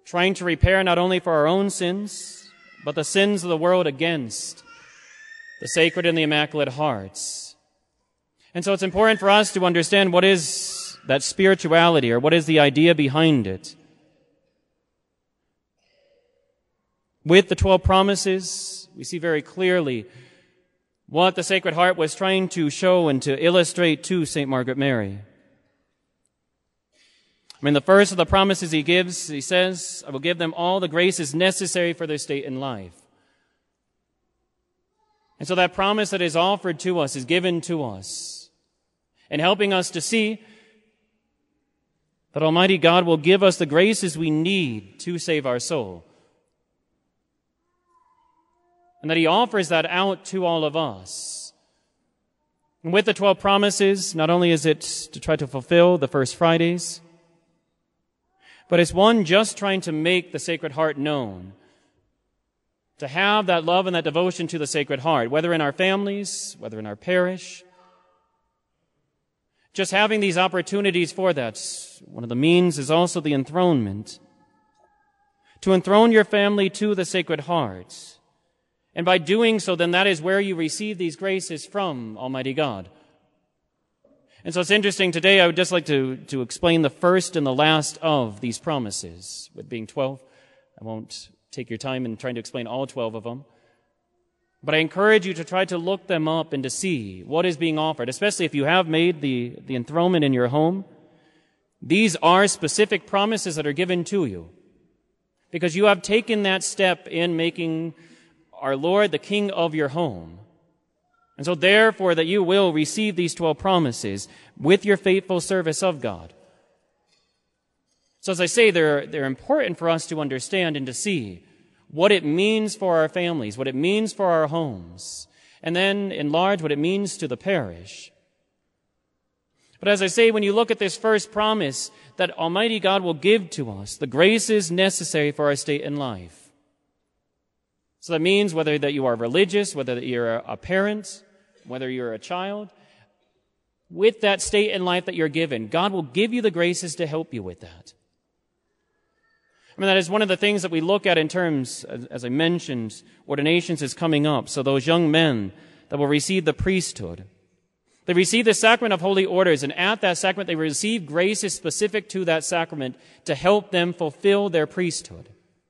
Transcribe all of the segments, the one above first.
trying to repair not only for our own sins, but the sins of the world against the Sacred and the Immaculate Hearts. And so it's important for us to understand what is that spirituality, or what is the idea behind it. With the 12 promises, we see very clearly what the Sacred Heart was trying to show and to illustrate to St. Margaret Mary. The first of the promises he gives, he says, I will give them all the graces necessary for their state in life. And so that promise that is offered to us is given to us, and helping us to see that Almighty God will give us the graces we need to save our soul. And that he offers that out to all of us. And with the 12 promises, not only is it to try to fulfill the first Fridays, but it's one just trying to make the Sacred Heart known. To have that love and that devotion to the Sacred Heart, whether in our families, whether in our parish. Just having these opportunities for that. One of the means is also the enthronement. To enthrone your family to the Sacred Heart. And by doing so, then that is where you receive these graces from Almighty God. And so it's interesting today, I would just like to explain the first and the last of these promises, with being 12. I won't take your time in trying to explain all 12 of them. But I encourage you to try to look them up and to see what is being offered, especially if you have made the enthronement in your home. These are specific promises that are given to you, because you have taken that step in making our Lord the King of your home. And so therefore that you will receive these 12 promises with your faithful service of God. So as I say, they're important for us to understand and to see what it means for our families, what it means for our homes, and then in large what it means to the parish. But as I say, when you look at this first promise that Almighty God will give to us the graces necessary for our state in life. So that means whether that you are religious, whether that you're a parent, whether you're a child, with that state in life that you're given, God will give you the graces to help you with that. That is one of the things that we look at in terms, as I mentioned, ordinations is coming up. So those young men that will receive the priesthood, they receive the sacrament of holy orders, and at that sacrament they receive graces specific to that sacrament to help them fulfill their priesthood.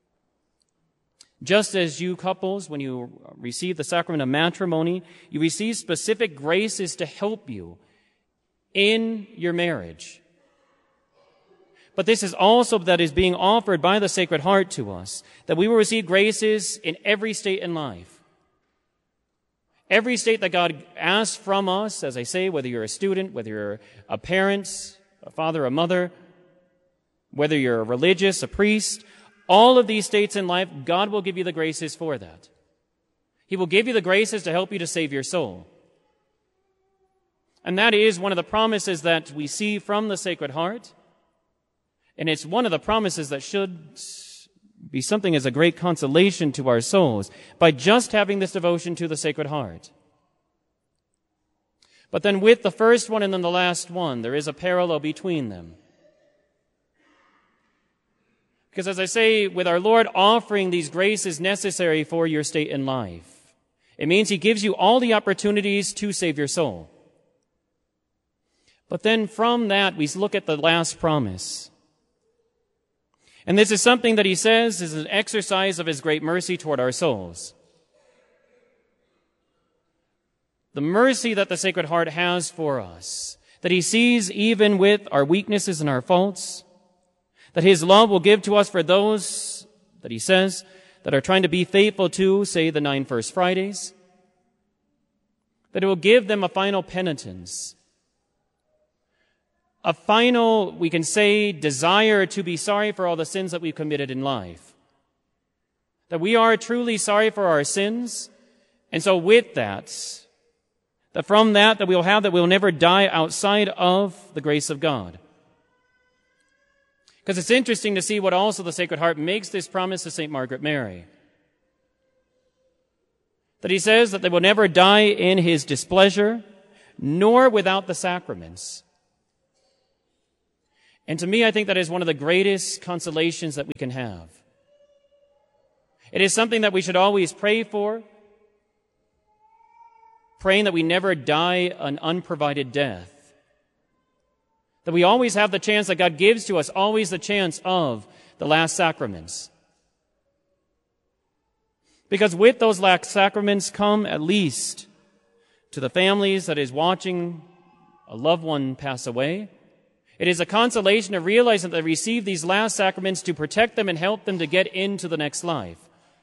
Just as you couples, when you receive the sacrament of matrimony, you receive specific graces to help you in your marriage. But this is also that is being offered by the Sacred Heart to us, that we will receive graces in every state in life. Every state that God asks from us, as I say, whether you're a student, whether you're a parent, a father, a mother, whether you're a religious, a priest, all of these states in life, God will give you the graces for that. He will give you the graces to help you to save your soul. And that is one of the promises that we see from the Sacred Heart. And it's one of the promises that should be something as a great consolation to our souls by just having this devotion to the Sacred Heart. But then with the first one and then the last one, there is a parallel between them. Because as I say, with our Lord offering these graces necessary for your state in life, it means He gives you all the opportunities to save your soul. But then from that, we look at the last promise. And this is something that He says is an exercise of His great mercy toward our souls. The mercy that the Sacred Heart has for us, that He sees even with our weaknesses and our faults, that His love will give to us for those, that He says, that are trying to be faithful to, say, the 9 First Fridays, that it will give them a final penitence, a final, we can say, desire to be sorry for all the sins that we've committed in life. That we are truly sorry for our sins, and so with that from that we will have that we will never die outside of the grace of God. Because it's interesting to see what also the Sacred Heart makes this promise to St. Margaret Mary. That He says that they will never die in His displeasure, nor without the sacraments. And to me, I think that is one of the greatest consolations that we can have. It is something that we should always pray for, praying that we never die an unprovided death. That we always have the chance that God gives to us, always the chance of the last sacraments. Because with those last sacraments come at least to the families that is watching a loved one pass away. It is a consolation of realizing that they receive these last sacraments to protect them and help them to get into the next life.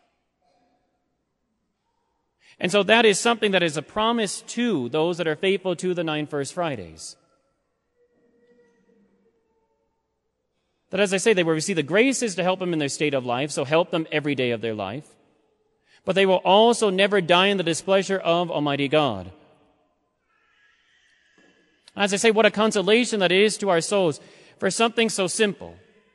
And so that is something that is a promise to those that are faithful to the 9 First Fridays. That, as I say, they will receive the graces to help them in their state of life, so help them every day of their life. But they will also never die in the displeasure of Almighty God. As I say, what a consolation that is to our souls for something so simple.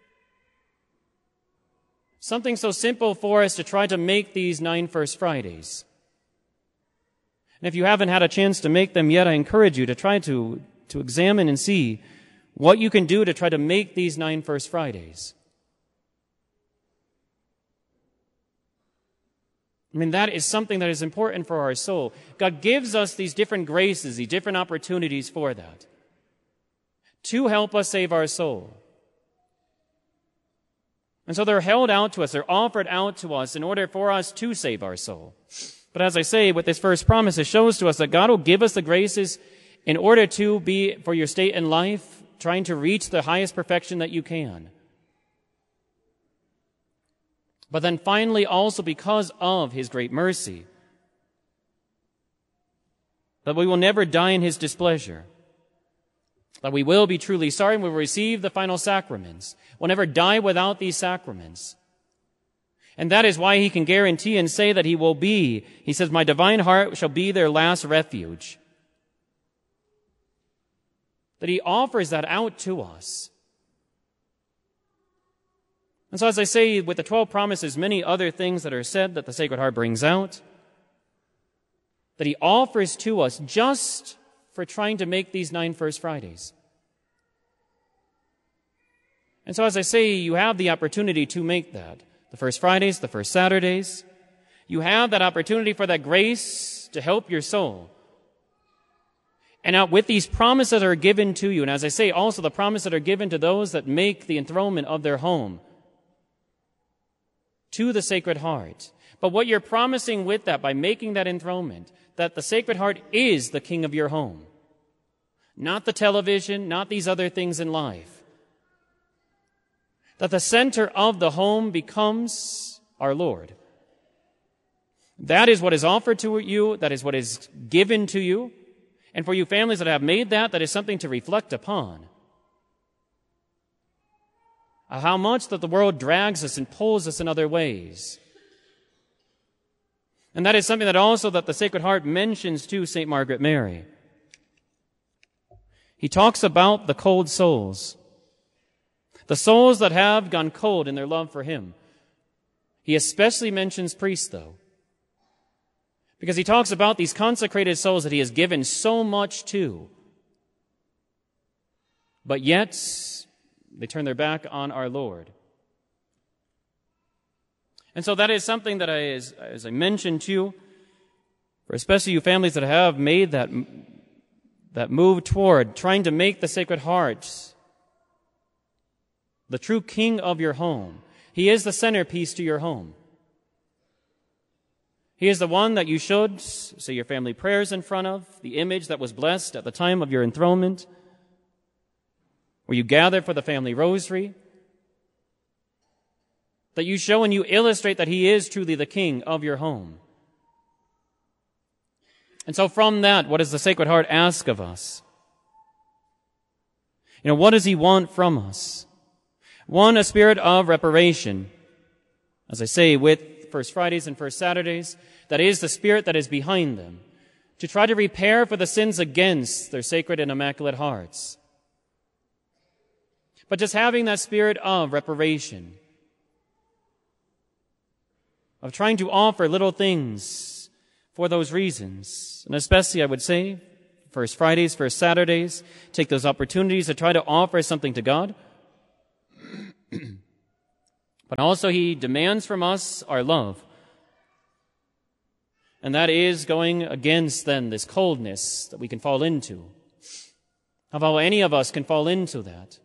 Something so simple for us to try to make these 9 First Fridays. And if you haven't had a chance to make them yet, I encourage you to try to examine and see what you can do to try to make these 9 First Fridays. I mean, that is something that is important for our soul. God gives us these different graces, these different opportunities for that, to help us save our soul. And so they're held out to us, they're offered out to us in order for us to save our soul. But as I say, with this first promise, it shows to us that God will give us the graces in order to be, for your state in life, trying to reach the highest perfection that you can. But then finally, also because of His great mercy, that we will never die in His displeasure, that we will be truly sorry and we will receive the final sacraments. We'll never die without these sacraments. And that is why He can guarantee and say that He will be, He says, my divine heart shall be their last refuge. That He offers that out to us. And so as I say, with the 12 promises, many other things that are said that the Sacred Heart brings out, that He offers to us just for trying to make these 9 First Fridays. And so as I say, you have the opportunity to make that. The First Fridays, the First Saturdays. You have that opportunity for that grace to help your soul. And now with these promises that are given to you, and as I say, also the promises that are given to those that make the enthronement of their home to the Sacred Heart. But what you're promising with that, by making that enthronement, that the Sacred Heart is the king of your home. Not the television, not these other things in life. That the center of the home becomes our Lord. That is what is offered to you, that is what is given to you. And for you families that have made that, that is something to reflect upon. How much that the world drags us and pulls us in other ways. And that is something that also that the Sacred Heart mentions to St. Margaret Mary. He talks about the cold souls. The souls that have gone cold in their love for Him. He especially mentions priests, though. Because he talks about these consecrated souls that He has given so much to. But yet, they turn their back on our Lord. And so that is something that as I mentioned to you, for especially you families that have made that move toward trying to make the Sacred Heart the true king of your home. He is the centerpiece to your home. He is the one that you should say your family prayers in front of, the image that was blessed at the time of your enthronement, where you gather for the family rosary, that you show and you illustrate that He is truly the king of your home. And so from that, what does the Sacred Heart ask of us? What does He want from us? One, a spirit of reparation. As I say, with First Fridays and First Saturdays, that is the spirit that is behind them, to try to repair for the sins against their sacred and immaculate hearts. But just having that spirit of reparation, of trying to offer little things for those reasons, and especially, I would say, First Fridays, First Saturdays, take those opportunities to try to offer something to God, But also he demands from us our love. And that is going against then this coldness that we can fall into. Of how any of us can fall into that.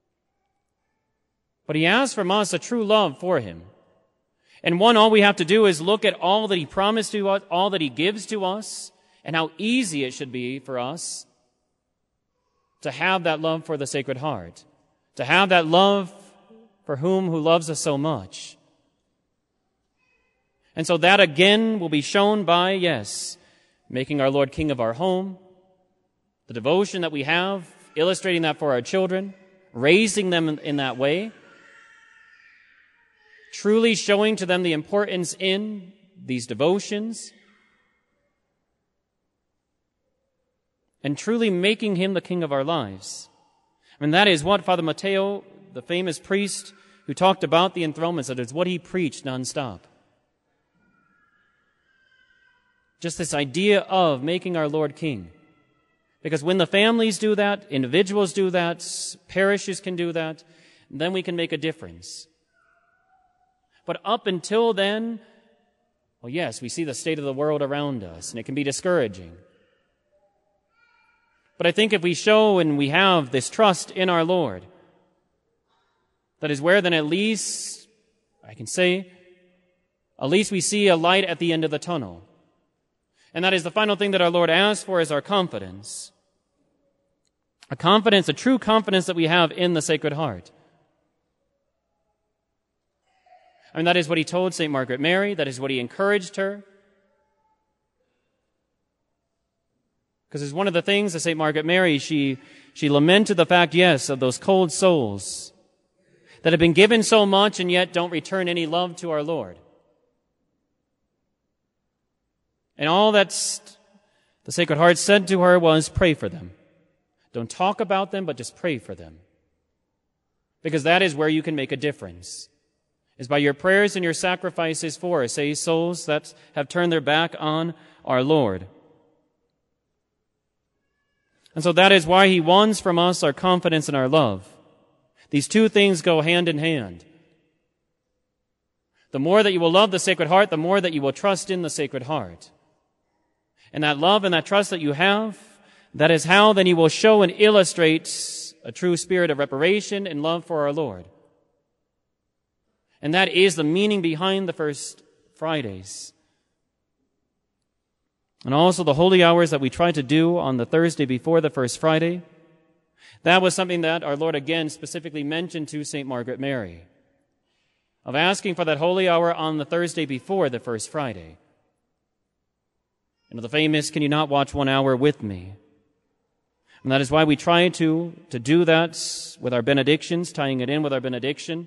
But he asks from us a true love for him. And one, all we have to do is look at all that he promised to us, all that he gives to us, and how easy it should be for us to have that love for the Sacred Heart, to have that love for whom who loves us so much. And so that again will be shown by, yes, making our Lord King of our home, the devotion that we have, illustrating that for our children, raising them in that way, truly showing to them the importance in these devotions, and truly making him the king of our lives. And that is what Father Mateo, the famous priest who talked about the enthronement, said it's what he preached nonstop. Just this idea of making our Lord king. Because when the families do that, individuals do that, parishes can do that, then we can make a difference. But up until then, well, yes, we see the state of the world around us, and it can be discouraging. But I think if we show and we have this trust in our Lord, that is where then at least, I can say, at least we see a light at the end of the tunnel. And that is the final thing that our Lord asks for is our confidence. A confidence, a true confidence that we have in the Sacred Heart. I mean, that is what he told St. Margaret Mary. That is what he encouraged her. Because it's one of the things that St. Margaret Mary, she lamented the fact, yes, of those cold souls that have been given so much and yet don't return any love to our Lord. And all that the Sacred Heart said to her was, pray for them. Don't talk about them, but just pray for them. Because that is where you can make a difference. Is by your prayers and your sacrifices for, say, souls that have turned their back on our Lord. And so that is why he wants from us our confidence and our love. These two things go hand in hand. The more that you will love the Sacred Heart, the more that you will trust in the Sacred Heart. And that love and that trust that you have, that is how then you will show and illustrate a true spirit of reparation and love for our Lord. And that is the meaning behind the first Fridays. And also the holy hours that we try to do on the Thursday before the first Friday. That was something that our Lord again specifically mentioned to St. Margaret Mary. Of asking for that holy hour on the Thursday before the first Friday. And the famous, can you not watch 1 hour with me? And that is why we try to do that with our benedictions, tying it in with our benediction.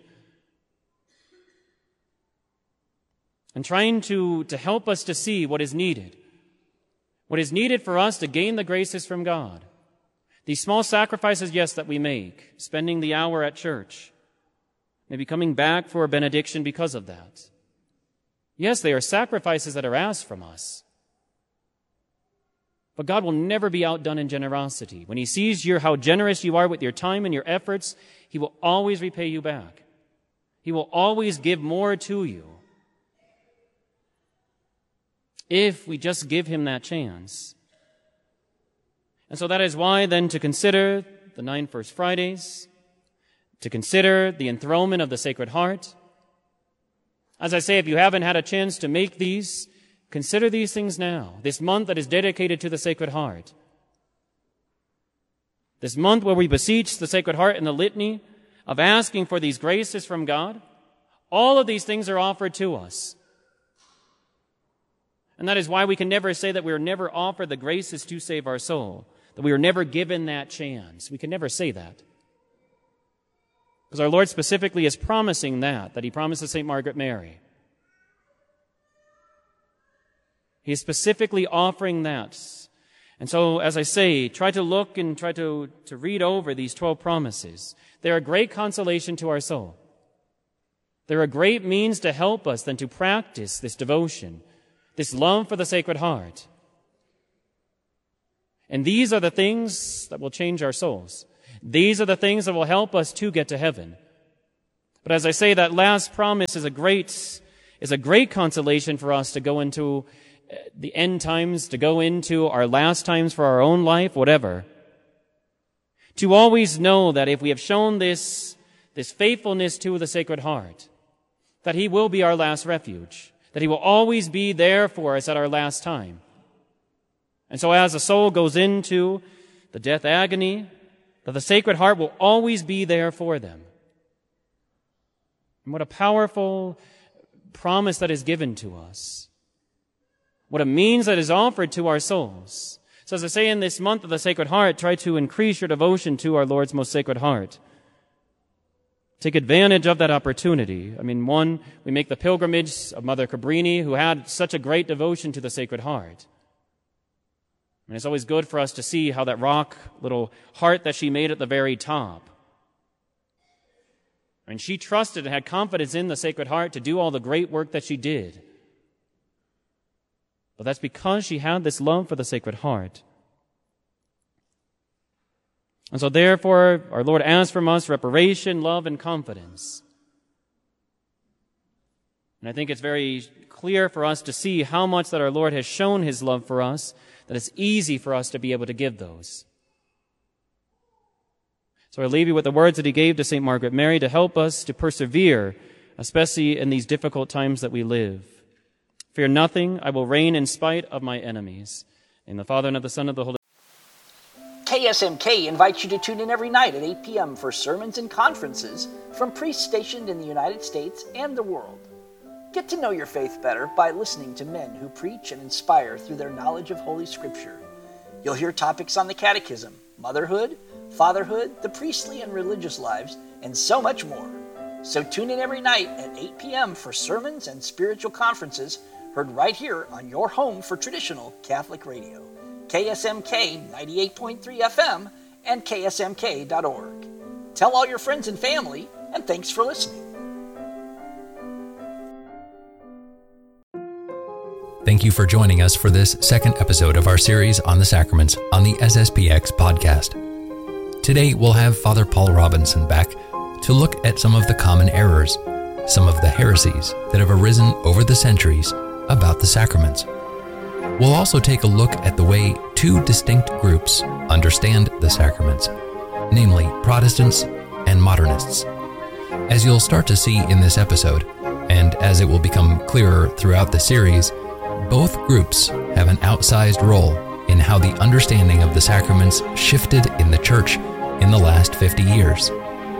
And trying to help us to see what is needed. What is needed for us to gain the graces from God. These small sacrifices, yes, that we make, spending the hour at church, maybe coming back for a benediction because of that. Yes, they are sacrifices that are asked from us. But God will never be outdone in generosity. When he sees how generous you are with your time and your efforts, he will always repay you back. He will always give more to you. If we just give him that chance. And so that is why then to consider the 9 First Fridays, to consider the enthronement of the Sacred Heart. As I say, if you haven't had a chance to make these, consider these things now. This month that is dedicated to the Sacred Heart. This month where we beseech the Sacred Heart in the litany of asking for these graces from God. All of these things are offered to us. And that is why we can never say that we are never offered the graces to save our soul, that we are never given that chance. We can never say that. Because our Lord specifically is promising that he promises St. Margaret Mary. He is specifically offering that. And so, as I say, try to look and try to read over these 12 promises. They're a great consolation to our soul. They're a great means to help us then to practice this devotion, this love for the Sacred Heart. And these are the things that will change our souls. These are the things that will help us to get to heaven. But as I say, that last promise is a great consolation for us to go into the end times, to go into our last times for our own life, whatever. To always know that if we have shown this faithfulness to the Sacred Heart, that He will be our last refuge, that He will always be there for us at our last time. And so as a soul goes into the death agony, that the Sacred Heart will always be there for them. And what a powerful promise that is given to us. What a means that is offered to our souls. So as I say, in this month of the Sacred Heart, try to increase your devotion to our Lord's most Sacred Heart. Take advantage of that opportunity. I mean, one, we make the pilgrimage of Mother Cabrini, who had such a great devotion to the Sacred Heart. And it's always good for us to see how that rock little heart that she made at the very top. And she trusted and had confidence in the Sacred Heart to do all the great work that she did. But that's because she had this love for the Sacred Heart. And so therefore, our Lord asks from us reparation, love, and confidence. And I think it's very clear for us to see how much that our Lord has shown His love for us, that it's easy for us to be able to give those. So I leave you with the words that He gave to St. Margaret Mary to help us to persevere, especially in these difficult times that we live. Fear nothing, I will reign in spite of my enemies. In the Father, and of the Son, and of the Holy KSMK invites you to tune in every night at 8 p.m. for sermons and conferences from priests stationed in the United States and the world. Get to know your faith better by listening to men who preach and inspire through their knowledge of Holy Scripture. You'll hear topics on the Catechism, motherhood, fatherhood, the priestly and religious lives, and so much more. So tune in every night at 8 p.m. for sermons and spiritual conferences heard right here on your home for traditional Catholic radio. KSMK 98.3 FM and ksmk.org. Tell all your friends and family, and thanks for listening. Thank you for joining us for this second episode of our series on the sacraments on the SSPX podcast. Today we'll have Father Paul Robinson back to look at some of the common errors, some of the heresies that have arisen over the centuries about the sacraments. We'll also take a look at the way two distinct groups understand the sacraments, namely Protestants and Modernists. As you'll start to see in this episode, and as it will become clearer throughout the series, both groups have an outsized role in how the understanding of the sacraments shifted in the Church in the last 50 years.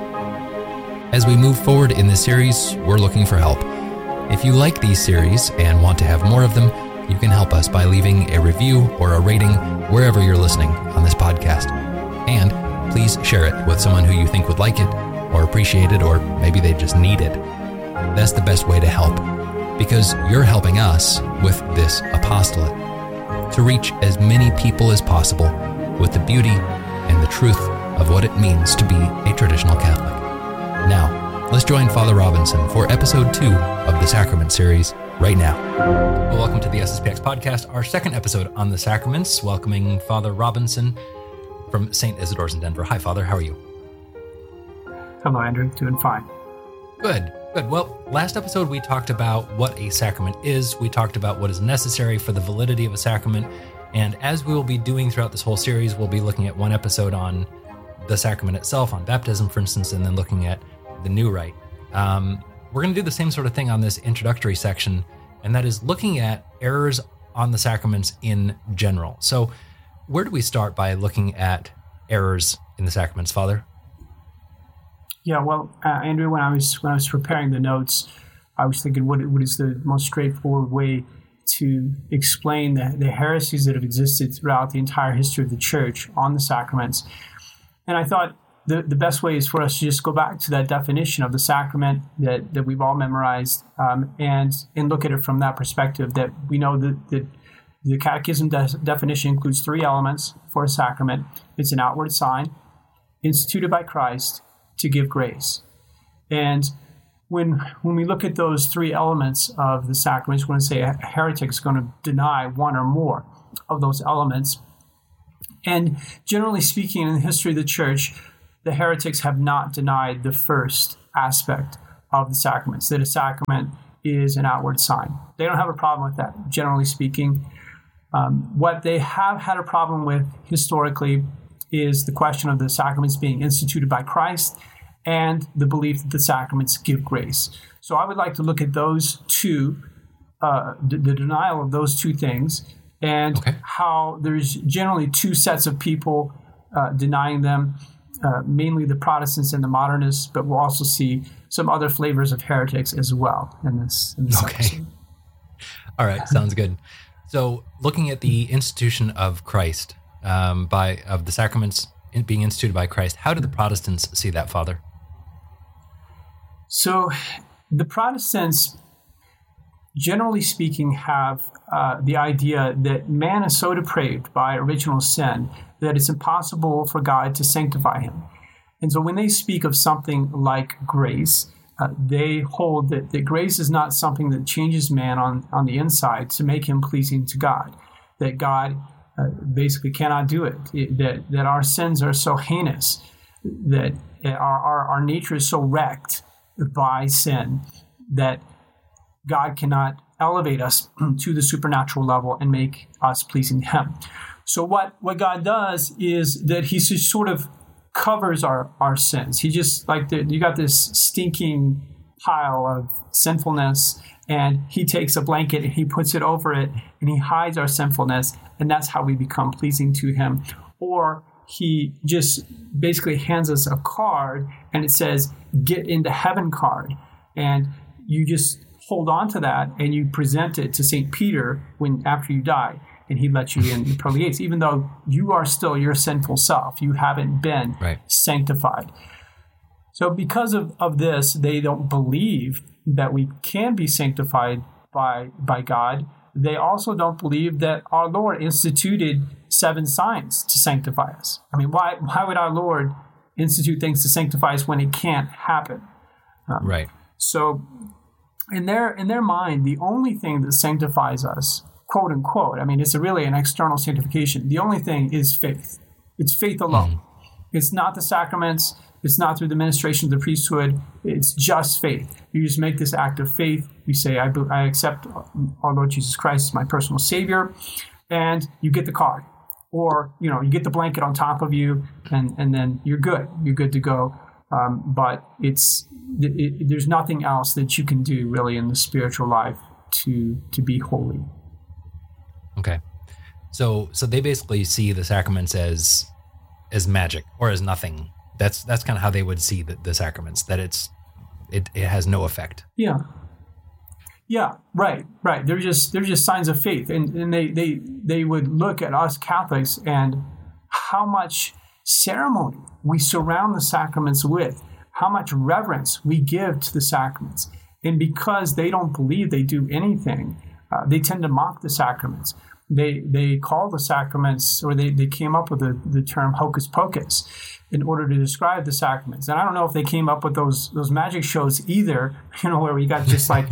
As we move forward in this series, we're looking for help. If you like these series and want to have more of them, you can help us by leaving a review or a rating wherever you're listening on this podcast. And please share it with someone who you think would like it, or appreciate it, or maybe they just need it. That's the best way to help, because you're helping us with this apostolate to reach as many people as possible with the beauty and the truth of what it means to be a traditional Catholic. Now, let's join Father Robinson for episode 2 of the Sacrament series right now. Well, welcome to the SSPX podcast, our second episode on the sacraments, welcoming Father Robinson from St. Isidore's in Denver. Hi, Father. How are you? Hello, Andrew. Doing fine. Good. Well, last episode we talked about what a sacrament is. We talked about what is necessary for the validity of a sacrament. And as we will be doing throughout this whole series, we'll be looking at one episode on the sacrament itself, on baptism, for instance, and then looking at the new rite. We're going to do the same sort of thing on this introductory section, and that is looking at errors on the sacraments in general. So where do we start by looking at errors in the sacraments, Father? Yeah, well, Andrew, when I was preparing the notes, I was thinking, what is the most straightforward way to explain the heresies that have existed throughout the entire history of the Church on the sacraments? And I thought the best way is for us to just go back to that definition of the sacrament that we've all memorized, and look at it from that perspective, that we know that the Catechism definition includes 3 elements for a sacrament. It's an outward sign, instituted by Christ to give grace. And when we look at those 3 elements of the sacraments, we're going to say a heretic is going to deny one or more of those elements. And generally speaking, in the history of the Church, the heretics have not denied the first aspect of the sacraments, that a sacrament is an outward sign. They don't have a problem with that, generally speaking. What they have had a problem with historically is the question of the sacraments being instituted by Christ and the belief that the sacraments give grace. So I would like to look at those two, the denial of those two things, and how there's generally two sets of people denying them, mainly the Protestants and the modernists, but we'll also see some other flavors of heretics as well in this episode. All right, sounds good. So looking at the institution of Christ, of the sacraments being instituted by Christ, how do the Protestants see that, Father? So the Protestants, generally speaking, have the idea that man is so depraved by original sin that it's impossible for God to sanctify him. And so when they speak of something like grace, they hold that grace is not something that changes man on the inside to make him pleasing to God, that God basically cannot do it, that our sins are so heinous, that our nature is so wrecked by sin that God cannot elevate us to the supernatural level and make us pleasing to him. So what God does is that he just sort of covers our sins. He just, like, you got this stinking pile of sinfulness, and he takes a blanket and he puts it over it and he hides our sinfulness, and that's how we become pleasing to him. Or he just basically hands us a card and it says, "Get into heaven" card. And you just hold on to that and you present it to St. Peter after you die, and he lets you in the pearly gates, even though you are still your sinful self. You haven't been sanctified. So because of this, they don't believe that we can be sanctified by God. They also don't believe that our Lord instituted 7 signs to sanctify us. I mean, why would our Lord institute things to sanctify us when it can't happen? So in their mind, the only thing that sanctifies us, quote unquote, I mean, it's really an external sanctification. The only thing is faith. It's faith alone. It's not the sacraments. It's not through the ministration of the priesthood. It's just faith. You just make this act of faith. You say, I accept our Lord Jesus Christ as my personal Savior, and you get the card. Or, you get the blanket on top of you, and then you're good. You're good to go. But there's nothing else that you can do really in the spiritual life to be holy. Okay. So they basically see the sacraments as magic or as nothing. That's kind of how they would see the sacraments, that it has no effect. Yeah, right. They're just signs of faith, and they would look at us Catholics and how much ceremony we surround the sacraments with, how much reverence we give to the sacraments, and because they don't believe they do anything, they tend to mock the sacraments. They call the sacraments, or they came up with the term hocus pocus in order to describe the sacraments. And I don't know if they came up with those magic shows either, where we got just like,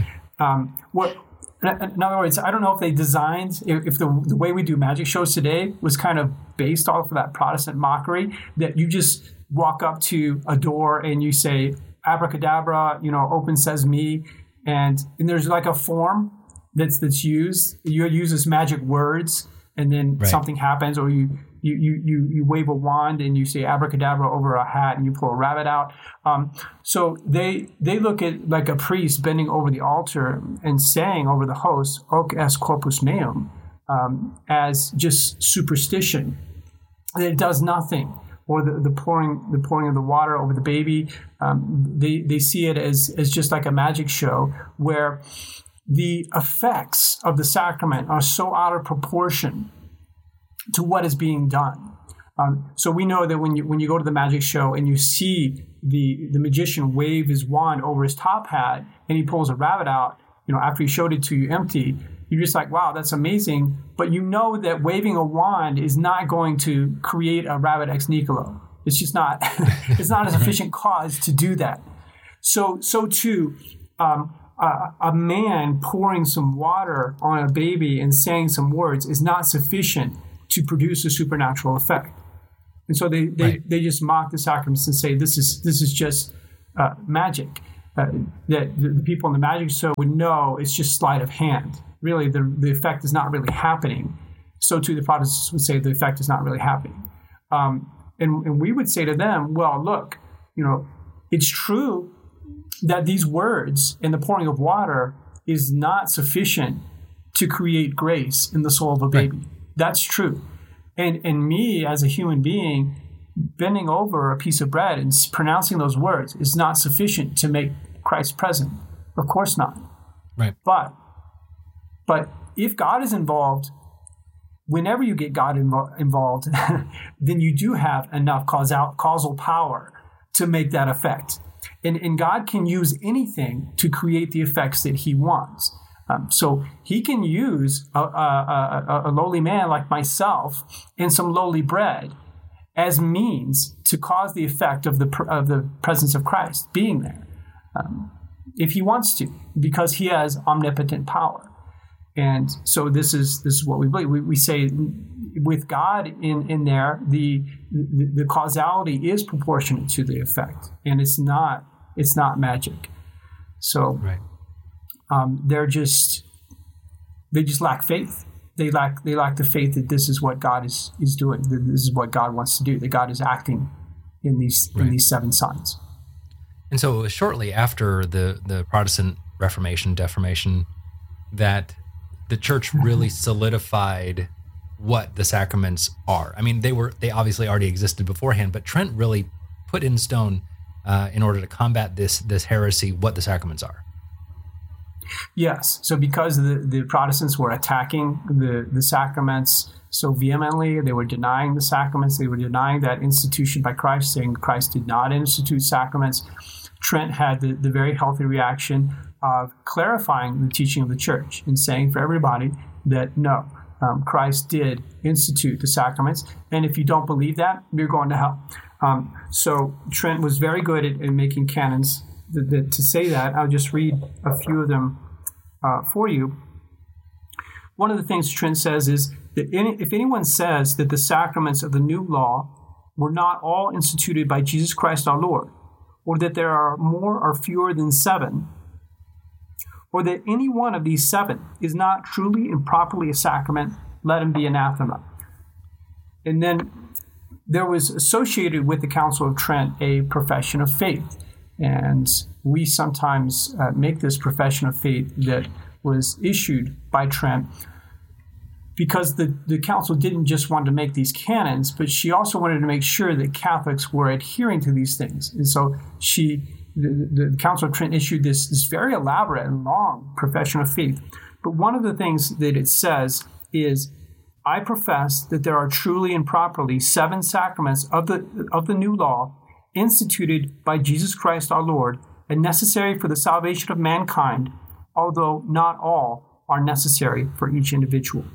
in other words, I don't know if they designed, if the way we do magic shows today was kind of based off of that Protestant mockery, that you just walk up to a door and you say, abracadabra, open sesame, and there's like a form that's used. You use this magic words, and then something happens, or you wave a wand and you say abracadabra over a hat and you pull a rabbit out. So they look at like a priest bending over the altar and saying over the host, "Hoc est corpus meum," as just superstition. And it does nothing. Or the pouring of the water over the baby. They see it as just like a magic show where the effects of the sacrament are so out of proportion to what is being done. So we know that when you go to the magic show and you see the magician wave his wand over his top hat and he pulls a rabbit out, after he showed it to you empty, you're just like, wow, that's amazing. But you know that waving a wand is not going to create a rabbit ex nihilo. It's just not. It's not a sufficient cause to do that. So too. A man pouring some water on a baby and saying some words is not sufficient to produce a supernatural effect. And so they just mock the sacraments and say this is just magic. that the people in the magic show would know it's just sleight of hand. Really, the effect is not really happening. So too, the Protestants would say the effect is not really happening. And we would say to them, well, look, it's true that these words and the pouring of water is not sufficient to create grace in the soul of a baby. Right. That's true. And me as a human being bending over a piece of bread and pronouncing those words is not sufficient to make Christ present. Of course not. Right. But if God is involved, whenever you get God involved, then you do have enough causal power to make that effect. And God can use anything to create the effects that he wants. So he can use a lowly man like myself and some lowly bread as means to cause the effect of the presence of Christ being there, if he wants to, because he has omnipotent power. And so this is what we believe. We say with God in there, the causality is proportionate to the effect, and it's not magic. So right. They just lack faith. They lack the faith that this is what God is doing. That this is what God wants to do. That God is acting in these seven signs. And so it was shortly after the Protestant Reformation that the church really solidified what the sacraments are. I mean, they obviously already existed beforehand, but Trent really put in stone in order to combat this heresy what the sacraments are. Yes. So because the Protestants were attacking the sacraments so vehemently, they were denying the sacraments, they were denying that institution by Christ, saying Christ did not institute sacraments. Trent had the very healthy reaction of clarifying the teaching of the church and saying for everybody that no, Christ did institute the sacraments, and if you don't believe that, you're going to hell. So Trent was very good at making canons to say that. I'll just read a few of them for you. One of the things Trent says is that if anyone says that the sacraments of the new law were not all instituted by Jesus Christ our Lord, or that there are more or fewer than 7, or that any one of these 7 is not truly and properly a sacrament, let him be anathema. And then there was associated with the Council of Trent a profession of faith. And we sometimes make this profession of faith that was issued by Trent because the council didn't just want to make these canons, but she also wanted to make sure that Catholics were adhering to these things. And so the Council of Trent issued this very elaborate and long profession of faith. But one of the things that it says is, I profess that there are truly and properly 7 sacraments of the new law instituted by Jesus Christ our Lord and necessary for the salvation of mankind, although not all are necessary for each individual.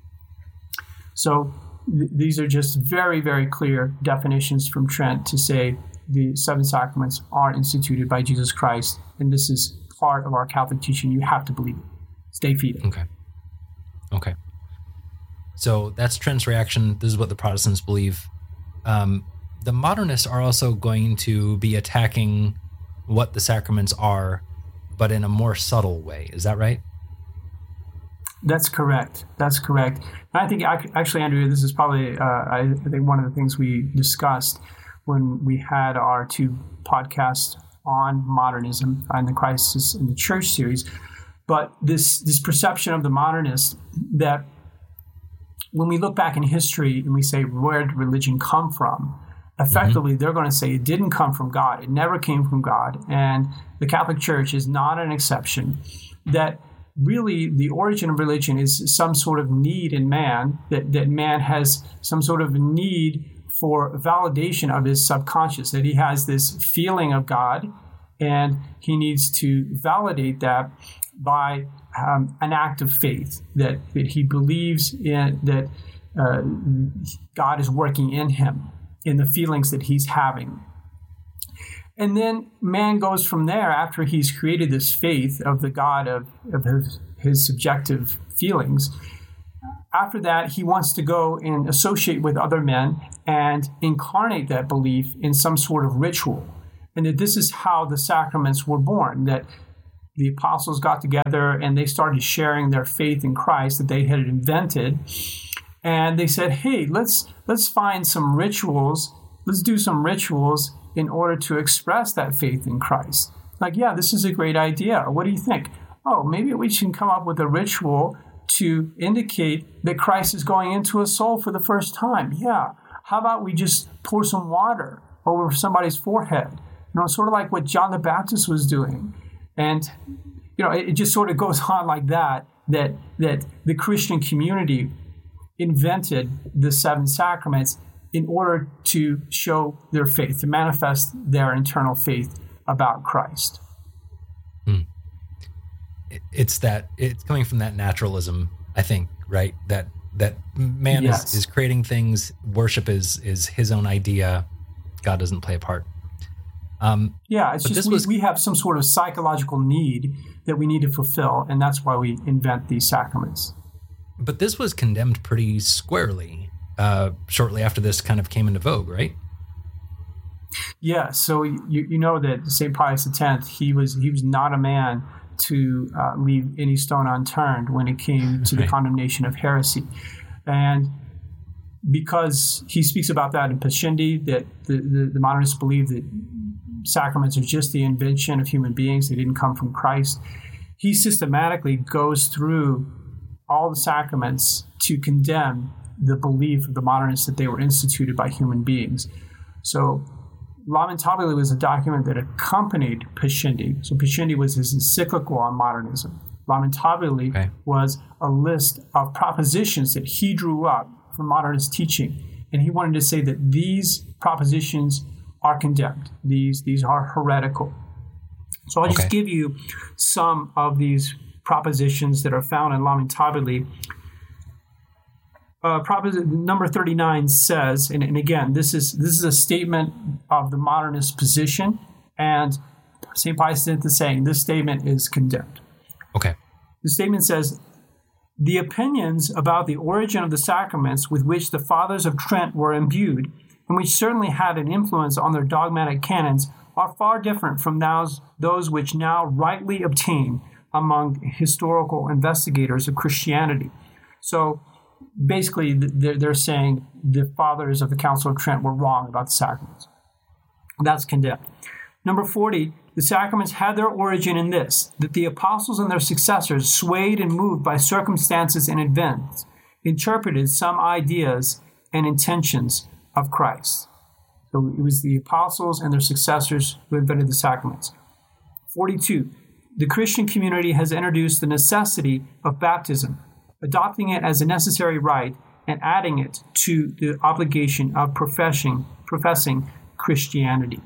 So these are just very, very clear definitions from Trent to say the 7 sacraments are instituted by Jesus Christ, and this is part of our Catholic teaching. You have to believe it. Stay fide. Okay. So that's Trent's reaction. This is what the Protestants believe. The modernists are also going to be attacking what the sacraments are, but in a more subtle way. Is that right? That's correct. And I think, actually, Andrew, this is probably, I think, one of the things we discussed when we had our 2 podcasts on modernism and the Crisis in the Church series. But this perception of the modernists that when we look back in history and we say, where did religion come from? Effectively, they're going to say it didn't come from God. It never came from God. And the Catholic Church is not an exception. That really the origin of religion is some sort of need in man, that man has some sort of need for validation of his subconscious, that he has this feeling of God, and he needs to validate that by an act of faith, that he believes in that God is working in him, in the feelings that he's having. And then man goes from there, after he's created this faith of the God of his subjective feelings. After that, he wants to go and associate with other men and incarnate that belief in some sort of ritual. and that this is how the sacraments were born, that the apostles got together and they started sharing their faith in Christ that they had invented. And they said, hey, let's find some rituals. Let's do some rituals in order to express that faith in Christ. Like, yeah, this is a great idea. What do you think? Oh, maybe we should come up with a ritual to indicate that Christ is going into a soul for the first time. Yeah. How about we just pour some water over somebody's forehead? Sort of like what John the Baptist was doing. And, it just sort of goes on like that the Christian community invented the 7 sacraments in order to show their faith, to manifest their internal faith about Christ. It's coming from that naturalism, I think, right? That man is creating things. Worship is his own idea. God doesn't play a part. It's just we have some sort of psychological need that we need to fulfill, and that's why we invent these sacraments. But this was condemned pretty squarely shortly after this kind of came into vogue, right? Yeah, so you know that St. Pius X, he was not a man to leave any stone unturned when it came to the condemnation of heresy. And because he speaks about that in Pascendi, that the modernists believe that sacraments are just the invention of human beings, they didn't come from Christ, he systematically goes through all the sacraments to condemn the belief of the modernists that they were instituted by human beings. So Lamentabili was a document that accompanied Pascendi. So Pascendi was his encyclical on modernism. Lamentabili was a list of propositions that he drew up from modernist teaching. And he wanted to say that these propositions are condemned. These are heretical. So I'll just give you some of these propositions that are found in Lamentabili. Proposition number 39 says, and again, this is a statement of the modernist position, and St. Pius X is saying this statement is condemned. Okay. The statement says, the opinions about the origin of the sacraments with which the Fathers of Trent were imbued, and which certainly had an influence on their dogmatic canons, are far different from those which now rightly obtain among historical investigators of Christianity. So basically, they're saying the Fathers of the Council of Trent were wrong about the sacraments. That's condemned. Number 40, the sacraments had their origin in this, that the apostles and their successors, swayed and moved by circumstances and events, interpreted some ideas and intentions of Christ. So it was the apostles and their successors who invented the sacraments. 42, the Christian community has introduced the necessity of baptism, adopting it as a necessary rite and adding it to the obligation of professing Christianity.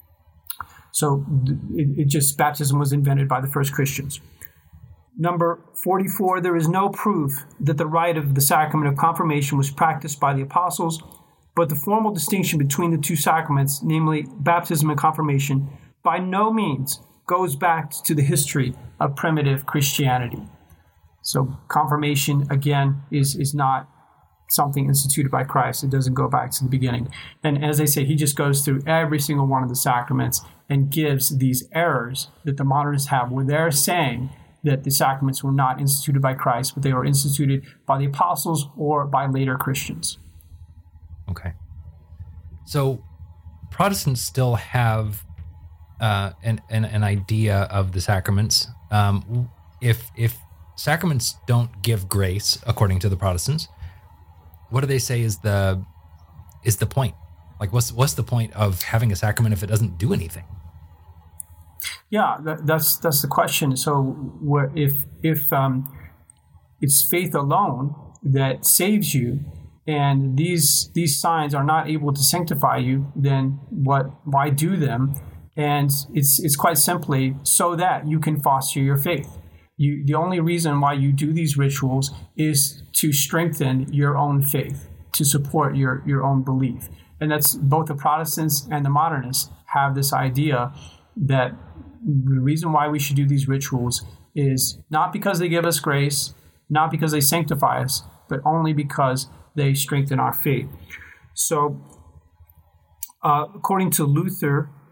So baptism was invented by the first Christians. Number 44, there is no proof that the rite of the sacrament of confirmation was practiced by the apostles, but the formal distinction between the two sacraments, namely baptism and confirmation, by no means goes back to the history of primitive Christianity. So confirmation, again, is not something instituted by Christ. It doesn't go back to the beginning. And as I say, he just goes through every single one of the sacraments and gives these errors that the modernists have, where they're saying that the sacraments were not instituted by Christ, but they were instituted by the apostles or by later Christians. Okay. So Protestants still have an idea of the sacraments. If sacraments don't give grace, according to the Protestants, what do they say is the point? Like, what's the point of having a sacrament if it doesn't do anything? Yeah, that's the question. So, if it's faith alone that saves you, and these signs are not able to sanctify you, then why do them? And it's quite simply so that you can foster your faith. The only reason why you do these rituals is to strengthen your own faith, to support your own belief. And that's both the Protestants and the modernists have this idea that the reason why we should do these rituals is not because they give us grace, not because they sanctify us, but only because they strengthen our faith. So, according to Luther,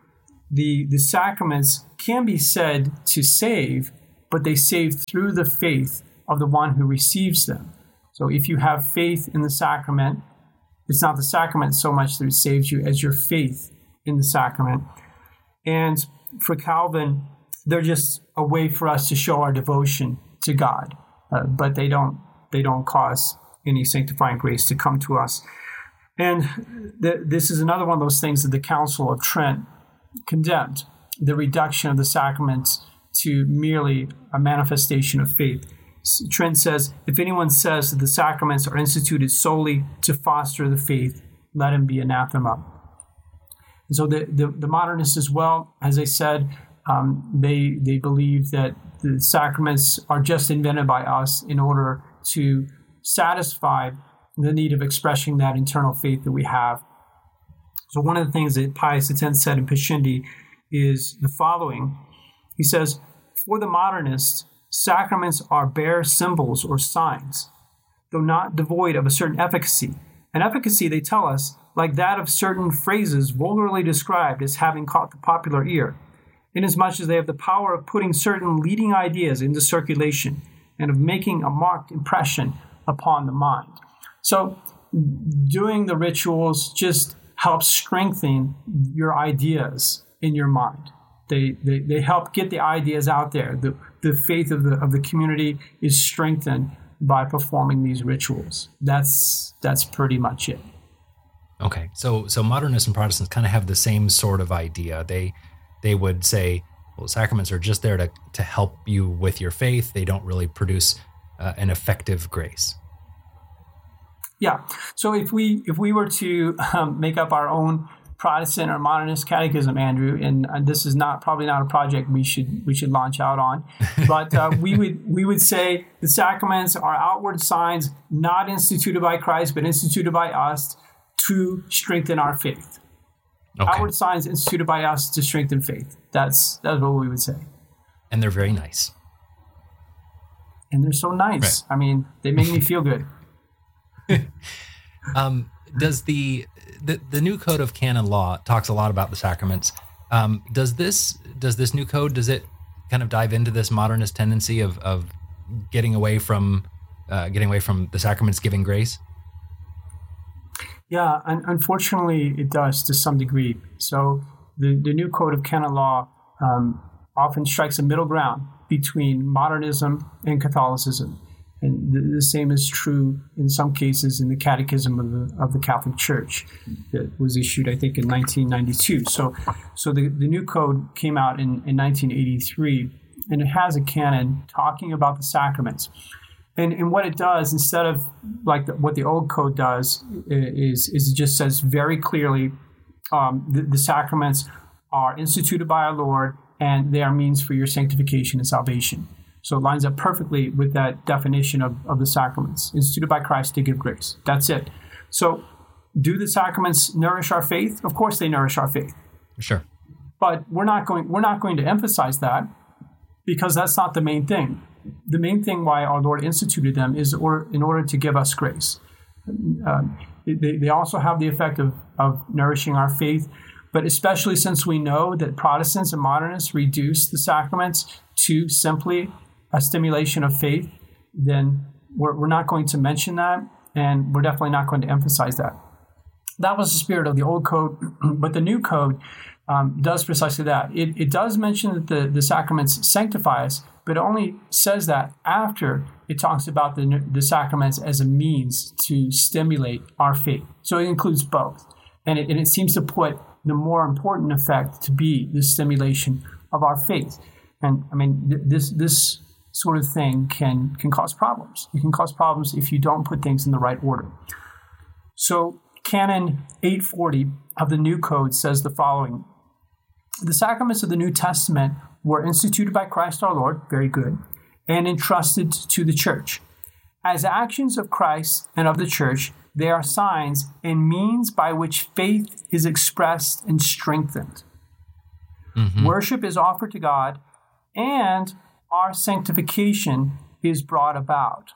the sacraments can be said to save, but they save through the faith of the one who receives them. So if you have faith in the sacrament, it's not the sacrament so much that it saves you as your faith in the sacrament. And for Calvin, they're just a way for us to show our devotion to God, but they don't cause any sanctifying grace to come to us. And this is another one of those things that the Council of Trent condemned, the reduction of the sacraments to merely a manifestation of faith. Trent says, if anyone says that the sacraments are instituted solely to foster the faith, let him be anathema. And so the modernists as well, as I said, they believe that the sacraments are just invented by us in order to satisfy the need of expressing that internal faith that we have. So one of the things that Pius X said in Pascendi is the following. He says, for the modernists, sacraments are bare symbols or signs, though not devoid of a certain efficacy. An efficacy, they tell us, like that of certain phrases vulgarly described as having caught the popular ear, inasmuch as they have the power of putting certain leading ideas into circulation and of making a marked impression upon the mind. So doing the rituals just helps strengthen your ideas in your mind. They help get the ideas out there. The faith of the community is strengthened by performing these rituals. That's pretty much it. Okay, so modernists and Protestants kind of have the same sort of idea. They would say, well, sacraments are just there to help you with your faith. They don't really produce an effective grace. Yeah. So if we were to make up our own Protestant or modernist catechism, Andrew, and this is probably not a project we should launch out on, but we would say the sacraments are outward signs not instituted by Christ but instituted by us to strengthen our faith. Okay. Outward signs instituted by us to strengthen faith. That's what we would say. And they're very nice. And they're so nice. Right. I mean, they make me feel good. Does the new code of canon law talks a lot about the sacraments? Does this new code, does it kind of dive into this modernist tendency of getting away from the sacraments giving grace? Yeah, unfortunately it does to some degree. So the new code of canon law often strikes a middle ground between modernism and Catholicism. And the same is true in some cases in the Catechism of the Catholic Church that was issued, I think, in 1992. So the new code came out in 1983, and it has a canon talking about the sacraments. And what it does, instead of like what the old code does, is it just says very clearly the sacraments are instituted by our Lord, and they are means for your sanctification and salvation. So it lines up perfectly with that definition of the sacraments, instituted by Christ to give grace. That's it. So do the sacraments nourish our faith? Of course they nourish our faith. Sure. But we're not going to emphasize that, because that's not the main thing. The main thing why our Lord instituted them is in order to give us grace. They also have the effect of nourishing our faith, but especially since we know that Protestants and modernists reduce the sacraments to simply a stimulation of faith, then we're not going to mention that, and we're definitely not going to emphasize that. That was the spirit of the old code, but the new code does precisely that. It does mention that the sacraments sanctify us, but it only says that after it talks about the sacraments as a means to stimulate our faith. So it includes both. And it seems to put the more important effect to be the stimulation of our faith. And I mean, this sort of thing can cause problems. It can cause problems if you don't put things in the right order. So Canon 840 of the New Code says the following: the sacraments of the New Testament were instituted by Christ our Lord, very good, and entrusted to the church. As actions of Christ and of the church, they are signs and means by which faith is expressed and strengthened. Mm-hmm. Worship is offered to God, and our sanctification is brought about.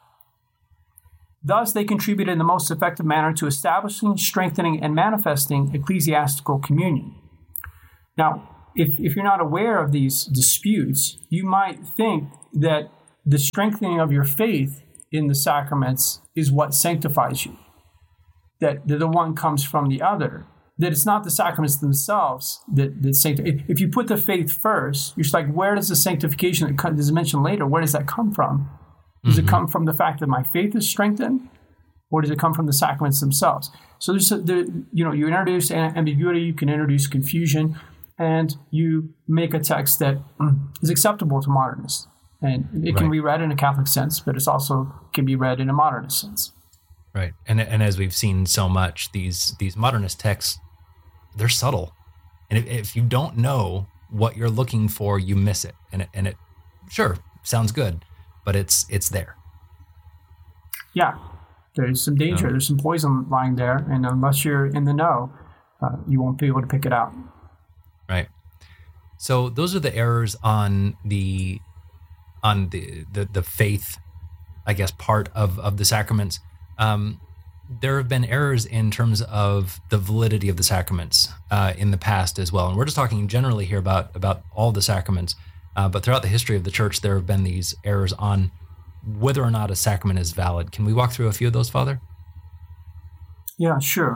Thus, they contribute in the most effective manner to establishing, strengthening, and manifesting ecclesiastical communion. Now, if you're not aware of these disputes, you might think that the strengthening of your faith in the sacraments is what sanctifies you, that the one comes from the other, that it's not the sacraments themselves that sanctify. If you put the faith first, you're just like, where does the sanctification that is mentioned later, where does that come from? Does it come from the fact that my faith is strengthened, or does it come from the sacraments themselves? So you introduce ambiguity, you can introduce confusion, and you make a text that is acceptable to modernists. And it can be read in a Catholic sense, but it also can be read in a modernist sense. Right. And as we've seen so much, these modernist texts, they're subtle. And if you don't know what you're looking for, you miss it. And it sure sounds good, but it's there. Yeah. There's some danger. There's some poison lying there. And unless you're in the know, you won't be able to pick it out. Right. So those are the errors on the faith, I guess, part of the sacraments. There have been errors in terms of the validity of the sacraments in the past as well. And we're just talking generally here about all the sacraments. But throughout the history of the church, there have been these errors on whether or not a sacrament is valid. Can we walk through a few of those, Father? Yeah, sure.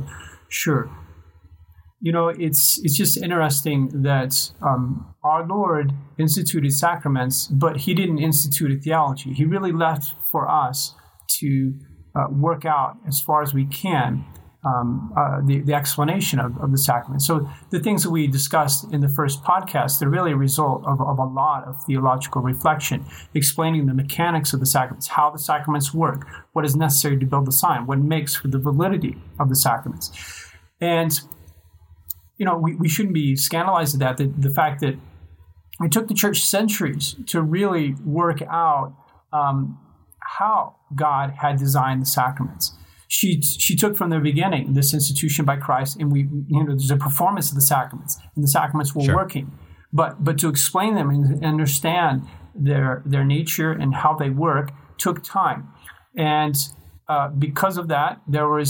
You know, it's just interesting that our Lord instituted sacraments, but he didn't institute a theology. He really left for us to work out as far as we can the explanation of the sacrament. So the things that we discussed in the first podcast, they're really a result of a lot of theological reflection, explaining the mechanics of the sacraments, how the sacraments work, what is necessary to build the sign, what makes for the validity of the sacraments. And, you know, we shouldn't be scandalized at that, the fact that it took the church centuries to really work out how God had designed the sacraments. She took from the beginning this institution by Christ, and there's a performance of the sacraments, and the sacraments were working. But to explain them and understand their nature and how they work took time. And because of that, there were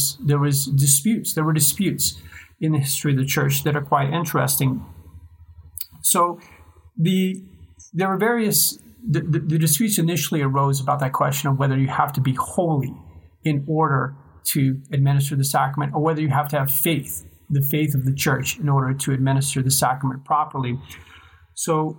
disputes in the history of the church that are quite interesting. So there were various. The disputes initially arose about that question of whether you have to be holy in order to administer the sacrament, or whether you have to have faith, the faith of the church, in order to administer the sacrament properly. So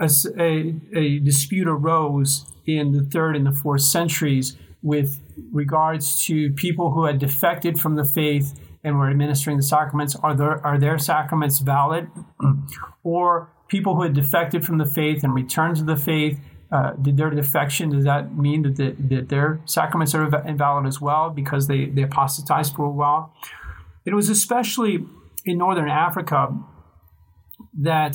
a dispute arose in the 3rd and the 4th centuries with regards to people who had defected from the faith and were administering the sacraments. Are their sacraments valid? Or people who had defected from the faith and returned to the faith, did their defection, does that mean that their sacraments are invalid as well because they apostatized for a while? It was especially in Northern Africa that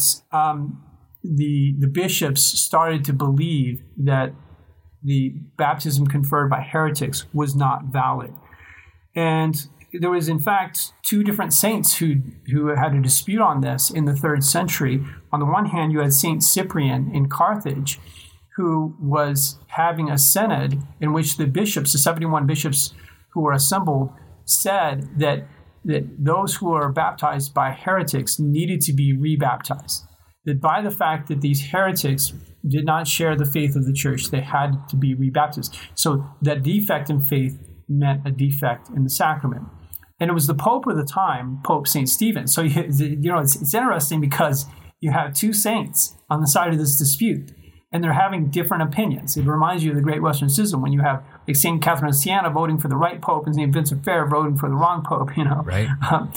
the bishops started to believe that the baptism conferred by heretics was not valid. And there was, in fact, 2 different saints who had a dispute on this in the 3rd century. On the one hand, you had Saint Cyprian in Carthage, who was having a synod in which the bishops, the 71 bishops who were assembled, said that those who are baptized by heretics needed to be rebaptized. That by the fact that these heretics did not share the faith of the church, they had to be rebaptized. So that defect in faith meant a defect in the sacrament. And it was the Pope of the time, Pope St. Stephen. So, it's interesting because you have 2 saints on the side of this dispute, and they're having different opinions. It reminds you of the Great Western Schism when you have like St. Catherine of Siena voting for the right Pope and St. Vincent Ferrer voting for the wrong Pope, Right.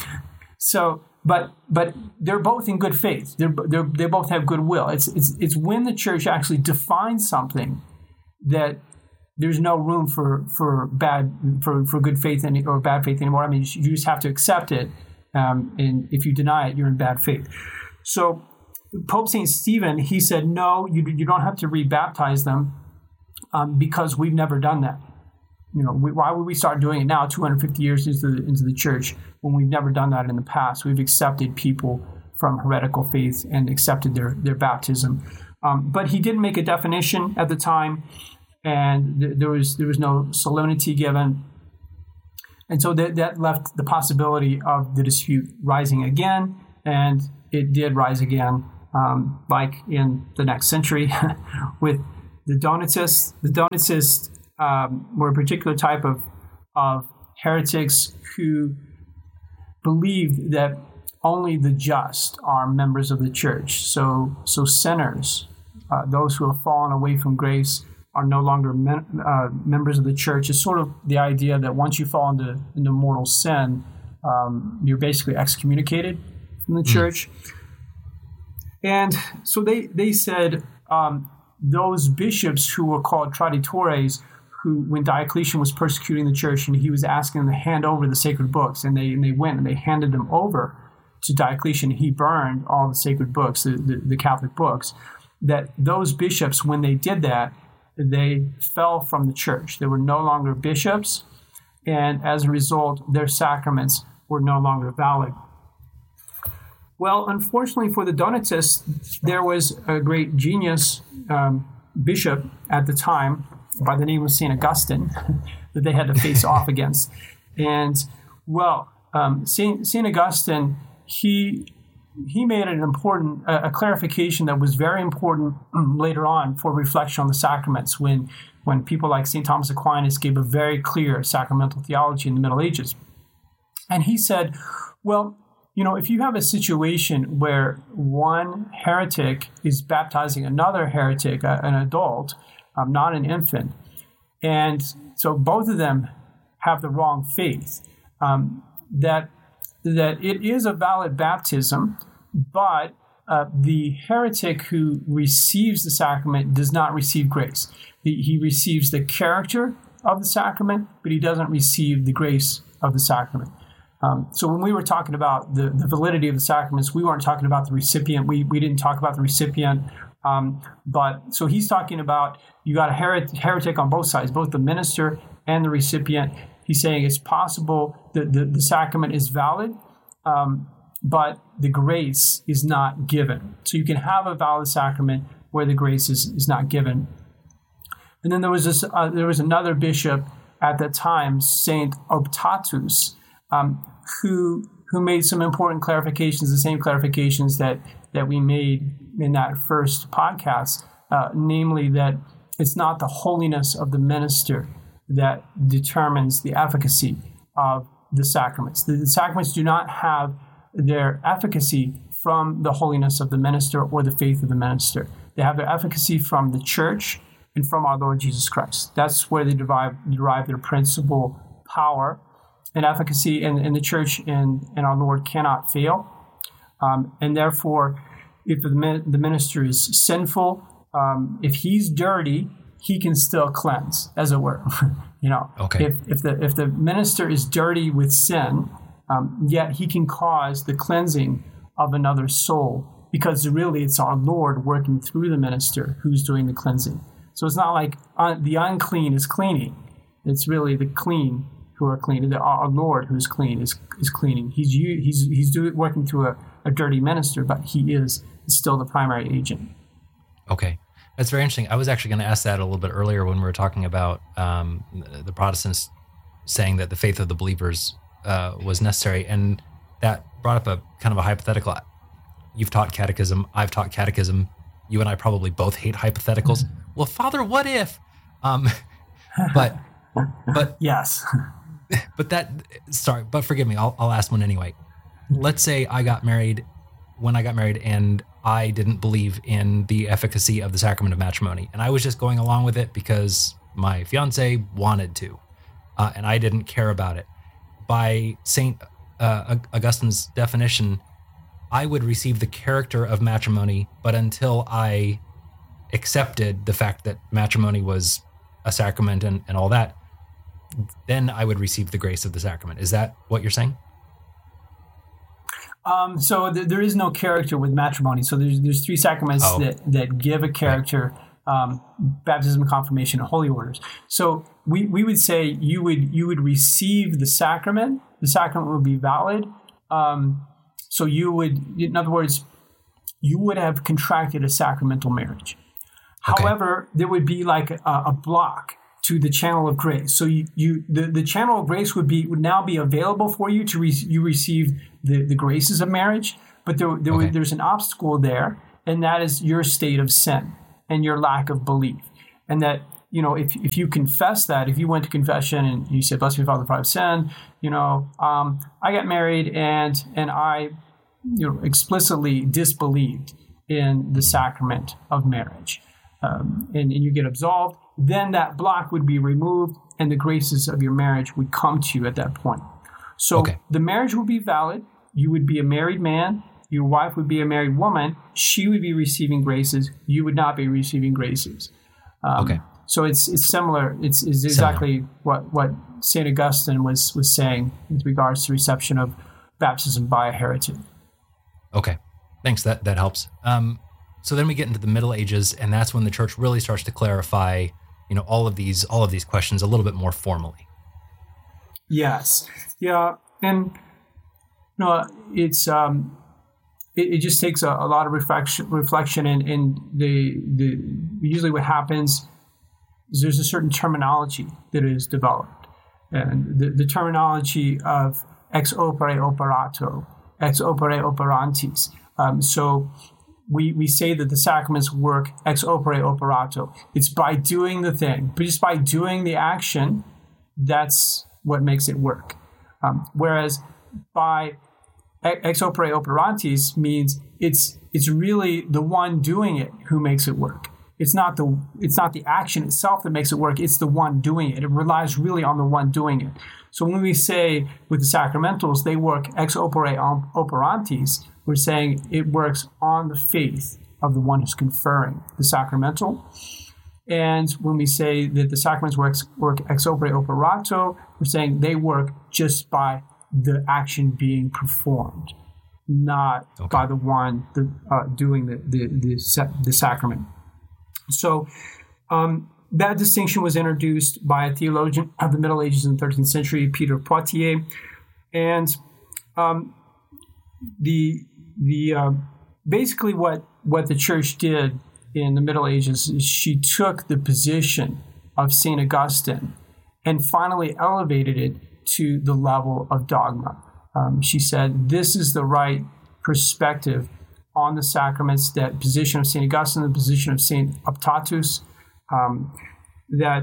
But they're both in good faith. They both have goodwill. It's when the church actually defines something that there's no room for good faith or bad faith anymore. I mean, you just have to accept it, and if you deny it, you're in bad faith. So Pope St. Stephen, he said, no, you don't have to rebaptize them because we've never done that. Why would we start doing it now, 250 years into the church, when we've never done that in the past? We've accepted people from heretical faith and accepted their baptism. But he didn't make a definition at the time, and there was no solemnity given. And so that left the possibility of the dispute rising again, and it did rise again like in the next century with the Donatists. The Donatists were a particular type of heretics who believed that only the just are members of the church. So sinners, those who have fallen away from grace, are no longer members of the church. It's sort of the idea that once you fall into mortal sin, you're basically excommunicated from the church. And so they said those bishops who were called traditores, who, when Diocletian was persecuting the church and he was asking them to hand over the sacred books, and they went and they handed them over to Diocletian, he burned all the sacred books, the Catholic books, that those bishops, when they did that, they fell from the church. They were no longer bishops, and as a result, their sacraments were no longer valid. Well, unfortunately for the Donatists, there was a great genius bishop at the time by the name of St. Augustine that they had to face off against. And, well, St. Augustine, he made an important a clarification that was very important later on for reflection on the sacraments when people like St. Thomas Aquinas gave a very clear sacramental theology in the Middle Ages. And he said, well, if you have a situation where one heretic is baptizing another heretic, an adult, not an infant, and so both of them have the wrong faith, that it is a valid baptism, but the heretic who receives the sacrament does not receive grace. He receives the character of the sacrament, but he doesn't receive the grace of the sacrament. So when we were talking about the validity of the sacraments, we weren't talking about the recipient. We didn't talk about the recipient. But so he's talking about you got a heretic on both sides, both the minister and the recipient. He's saying it's possible that the sacrament is valid, but the grace is not given. So you can have a valid sacrament where the grace is not given. And then there was another bishop at that time, Saint Optatus, who made some important clarifications, the same clarifications that we made in that first podcast, namely that it's not the holiness of the minister that determines the efficacy of the sacraments. The sacraments do not have their efficacy from the holiness of the minister or the faith of the minister. They have their efficacy from the church and from our Lord Jesus Christ. That's where they derive their principal power and efficacy, and the church and our Lord cannot fail. And therefore, if the minister is sinful, if he's dirty, he can still cleanse, as it were. Okay. If the minister is dirty with sin, yet he can cause the cleansing of another soul, because really it's our Lord working through the minister who's doing the cleansing. So it's not like the unclean is cleaning. It's really the clean who are clean. Our Lord who's clean is cleaning. He's working through a dirty minister, but he is still the primary agent. Okay. That's very interesting. I was actually going to ask that a little bit earlier when we were talking about the Protestants saying that the faith of the believers was necessary, and that brought up a kind of a hypothetical. You've taught catechism. I've taught catechism. You and I probably both hate hypotheticals. Well, Father, what if? But yes. But forgive me. I'll ask one anyway. Let's say I got married when I got married, and I didn't believe in the efficacy of the sacrament of matrimony, and I was just going along with it because my fiance wanted to, and I didn't care about it. By St. Augustine's definition, I would receive the character of matrimony, but until I accepted the fact that matrimony was a sacrament and all that, then I would receive the grace of the sacrament. Is that what you're saying? So there is no character with matrimony. So there's three sacraments that give a character: baptism, confirmation, and holy orders. So we would say you would receive the sacrament. The sacrament would be valid. So you would, in other words, you would have contracted a sacramental marriage. Okay. However, there would be like a block to the channel of grace. So the channel of grace would now be available for you to you receive the graces of marriage, but there's an obstacle there, and that is your state of sin and your lack of belief. And that, if you confess that, if you went to confession and you said, "Bless me, Father, for I've sinned," I got married and I, explicitly disbelieved in the sacrament of marriage, and you get absolved, then that block would be removed and the graces of your marriage would come to you at that point. So the marriage would be valid. You would be a married man. Your wife would be a married woman. She would be receiving graces. You would not be receiving graces. So it's similar. It's exactly what St. Augustine was saying with regards to reception of baptism by a heretic. Okay, thanks. That helps. So then we get into the Middle Ages, and that's when the church really starts to clarify, all of these questions a little bit more formally. Yes. Yeah. And it's it just takes a lot of reflection, and usually what happens is there's a certain terminology that is developed, and the terminology of ex opere operato, ex opere operantis. So we say that the sacraments work ex opere operato. It's by doing the thing, but just by doing the action, that's what makes it work. Whereas by ex opere operantis means it's really the one doing it who makes it work. It's not the action itself that makes it work. It's the one doing it. It relies really on the one doing it. So when we say with the sacramentals, they work ex opere operantis, we're saying it works on the faith of the one who's conferring the sacramental. And when we say that the sacraments work ex opere operato, we're saying they work just by the action being performed, not by the one doing the sacrament. So that distinction was introduced by a theologian of the Middle Ages in the 13th century, Peter of Poitiers, and basically what the church did in the Middle Ages is she took the position of St. Augustine and finally elevated it to the level of dogma. She said, this is the right perspective on the sacraments, that position of St. Augustine, the position of St. Optatus, that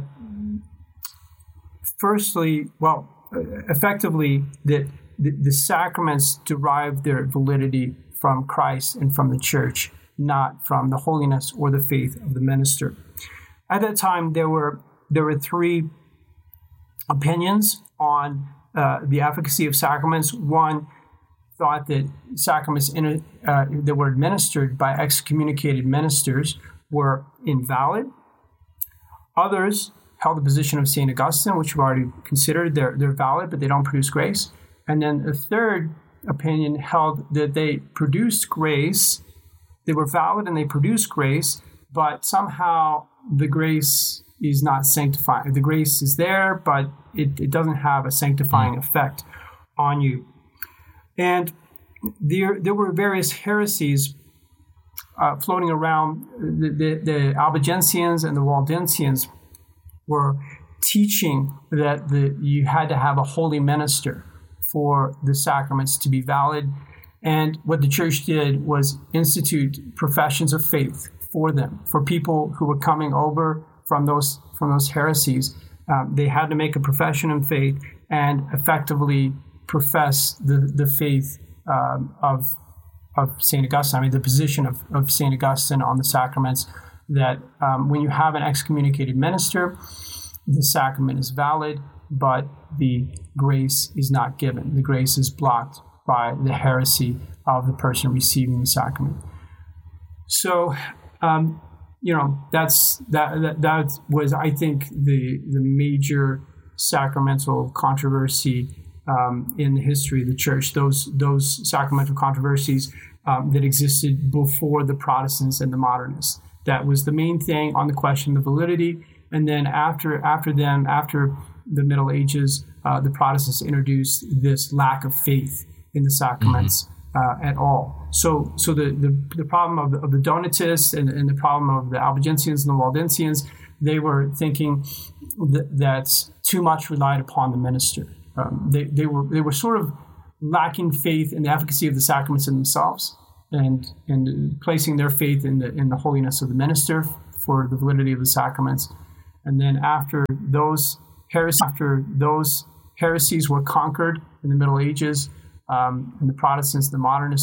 effectively, that the sacraments derive their validity from Christ and from the church, not from the holiness or the faith of the minister. At that time, there were three opinions on the efficacy of sacraments. One thought that sacraments that were administered by excommunicated ministers were invalid. Others held the position of St. Augustine, which we've already considered. They're valid, but they don't produce grace. And then a third opinion held that they produced grace. They were valid and they produced grace, but somehow the grace is not sanctifying. The grace is there, but it doesn't have a sanctifying effect on you. And there were various heresies floating around. The Albigensians and the Waldensians were teaching that you had to have a holy minister for the sacraments to be valid. And what the church did was institute professions of faith for them, for people who were coming over from those heresies. They had to make a profession of faith and effectively profess the faith of St. Augustine. I mean, the position of St. Augustine on the sacraments, that when you have an excommunicated minister, the sacrament is valid, but the grace is not given. The grace is blocked by the heresy of the person receiving the sacrament. So, that was, I think, the major sacramental controversy in the history of the church. Those sacramental controversies that existed before the Protestants and the modernists. That was the main thing on the question of validity. And then after the Middle Ages, the Protestants introduced this lack of faith in the sacraments at all. So the problem of the Donatists and the problem of the Albigensians and the Waldensians, they were thinking that too much relied upon the minister. They were sort of lacking faith in the efficacy of the sacraments in themselves, and placing their faith in the holiness of the minister for the validity of the sacraments. And then after those heresies were conquered in the Middle Ages, and the Protestants, the modernists